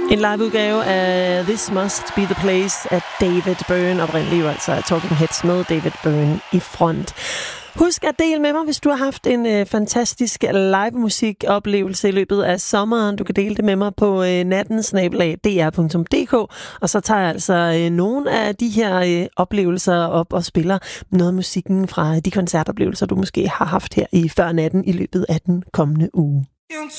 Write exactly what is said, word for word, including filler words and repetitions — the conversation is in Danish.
En liveudgave af This Must Be The Place af David Byrne, oprindeligt jo altså Talking Heads med David Byrne i front. Husk at dele med mig, hvis du har haft en øh, fantastisk live musikoplevelse i løbet af sommeren. Du kan dele det med mig på øh, natten snabel-a d r punktum d k, og så tager jeg altså øh, nogle af de her øh, oplevelser op og spiller noget af musikken fra de koncertoplevelser, du måske har haft her i før natten i løbet af den kommende uge.